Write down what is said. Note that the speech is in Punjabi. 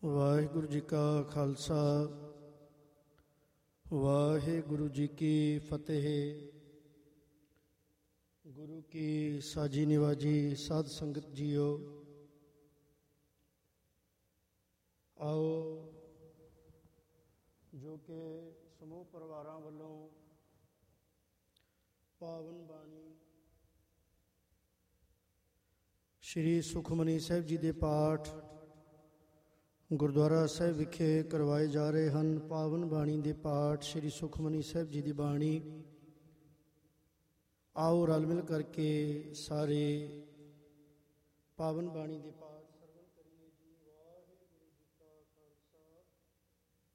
ਵਾਹਿਗੁਰੂ ਜੀ ਕਾ ਖਾਲਸਾ ਵਾਹਿਗੁਰੂ ਜੀ ਕੀ ਫਤਿਹ। ਗੁਰੂ ਕੀ ਸਾਜੀ ਨਿਵਾਜੀ ਸਾਧ ਸੰਗਤ ਜੀਓ, ਆਓ ਜੋ ਕਿ ਸਮੂਹ ਪਰਿਵਾਰਾਂ ਵੱਲੋਂ ਪਾਵਨ ਬਾਣੀ ਸ਼੍ਰੀ ਸੁਖਮਨੀ ਸਾਹਿਬ ਜੀ ਦੇ ਪਾਠ ਗੁਰਦੁਆਰਾ ਸਾਹਿਬ ਵਿਖੇ ਕਰਵਾਏ ਜਾ ਰਹੇ ਹਨ। ਪਾਵਨ ਬਾਣੀ ਦੇ ਪਾਠ ਸ਼੍ਰੀ ਸੁਖਮਨੀ ਸਾਹਿਬ ਜੀ ਦੀ ਬਾਣੀ। ਆਓ ਰਲ ਮਿਲ ਕਰਕੇ ਸਾਰੇ ਪਾਵਨ ਬਾਣੀ ਦੇ ਪਾਠ